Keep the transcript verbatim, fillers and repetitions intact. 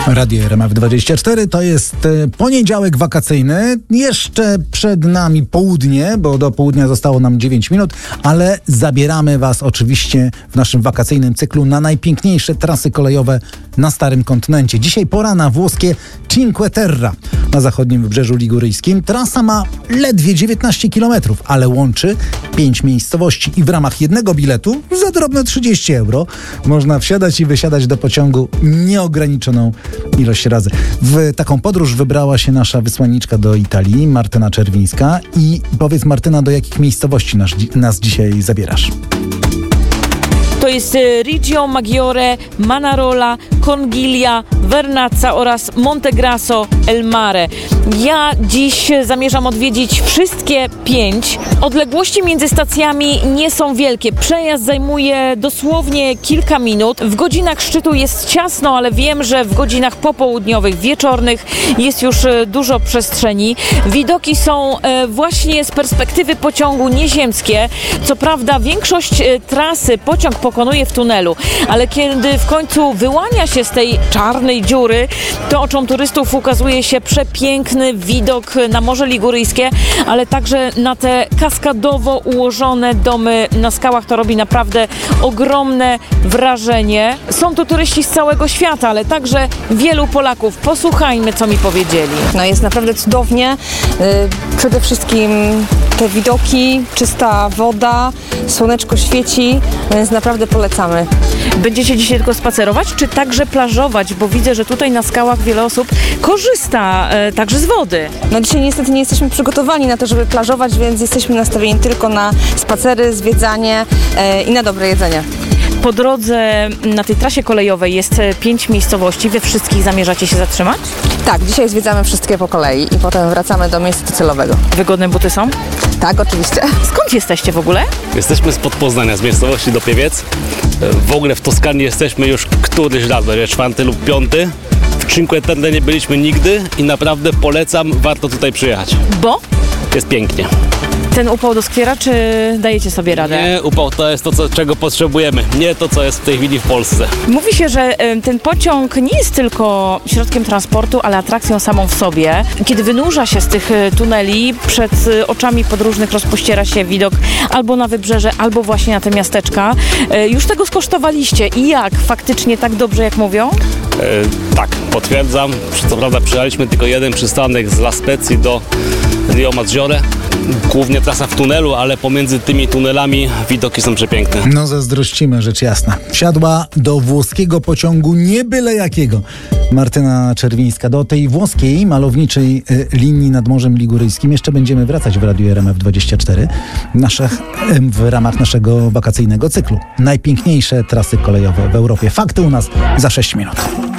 Radio R M F dwadzieścia cztery to jest poniedziałek wakacyjny. Jeszcze przed nami południe, bo do południa zostało nam dziewięć minut, ale zabieramy Was oczywiście w naszym wakacyjnym cyklu na najpiękniejsze trasy kolejowe na Starym Kontynencie. Dzisiaj pora na włoskie Cinque Terre na zachodnim wybrzeżu Liguryjskim. Trasa ma ledwie dziewiętnaście kilometrów, ale łączy pięć miejscowości i w ramach jednego biletu za drobne trzydzieści euro można wsiadać i wysiadać do pociągu nieograniczoną ilość razy. W taką podróż wybrała się nasza wysłanniczka do Italii, Martyna Czerwińska. I powiedz, Martyna, do jakich miejscowości nas, nas dzisiaj zabierasz? To jest Reggio Maggiore, Manarola, Conchiglia, Vernazza oraz Montegrasso El Mare. Ja dziś zamierzam odwiedzić wszystkie pięć. Odległości między stacjami nie są wielkie. Przejazd zajmuje dosłownie kilka minut. W godzinach szczytu jest ciasno, ale wiem, że w godzinach popołudniowych, wieczornych jest już dużo przestrzeni. Widoki są właśnie z perspektywy pociągu nieziemskie. Co prawda większość trasy pociąg pokonuje w tunelu, ale kiedy w końcu wyłania się z tej czarnej dziury, to oczom turystów ukazuje się przepiękny widok na Morze Liguryjskie, ale także na te kaskadowo ułożone domy na skałach. To robi naprawdę ogromne wrażenie. Są tu turyści z całego świata, ale także wielu Polaków. Posłuchajmy, co mi powiedzieli. No jest naprawdę cudownie. Przede wszystkim te widoki, czysta woda, słoneczko świeci, więc naprawdę polecamy. Będziecie dzisiaj tylko spacerować, czy także plażować? Bo widzę, że tutaj na skałach wiele osób korzysta e, także z wody. No dzisiaj niestety nie jesteśmy przygotowani na to, żeby plażować, więc jesteśmy nastawieni tylko na spacery, zwiedzanie e, i na dobre jedzenie. Po drodze na tej trasie kolejowej jest pięć miejscowości. We wszystkich zamierzacie się zatrzymać? Tak, dzisiaj zwiedzamy wszystkie po kolei i potem wracamy do miejsca docelowego. Wygodne buty są? Tak, oczywiście. Skąd jesteście w ogóle? Jesteśmy spod Poznania, z miejscowości Dopiewiec. W ogóle w Toskanii jesteśmy już któryś raz, będzie czwarty lub piąty. W Cinque Terre nie byliśmy nigdy i naprawdę polecam, warto tutaj przyjechać. Bo? Jest pięknie. Ten upał doskwiera, czy dajecie sobie radę? Nie, upał to jest to, co, czego potrzebujemy, nie to, co jest w tej chwili w Polsce. Mówi się, że y, ten pociąg nie jest tylko środkiem transportu, ale atrakcją samą w sobie. Kiedy wynurza się z tych y, tuneli, przed y, oczami podróżnych rozpościera się widok albo na wybrzeże, albo właśnie na te miasteczka. Y, już tego skosztowaliście i jak? Faktycznie tak dobrze, jak mówią? E, tak, potwierdzam. Co prawda przyjechaliśmy tylko jeden przystanek z La Spezia do Rio Maggiore. Głównie trasa w tunelu, ale pomiędzy tymi tunelami widoki są przepiękne. No zazdrościmy, rzecz jasna. Wsiadła do włoskiego pociągu nie byle jakiego Martyna Czerwińska. Do tej włoskiej, malowniczej y, linii nad Morzem Liguryjskim jeszcze będziemy wracać w Radiu R M F dwadzieścia cztery naszych, y, w ramach naszego wakacyjnego cyklu. Najpiękniejsze trasy kolejowe w Europie. Fakty u nas za sześć minut.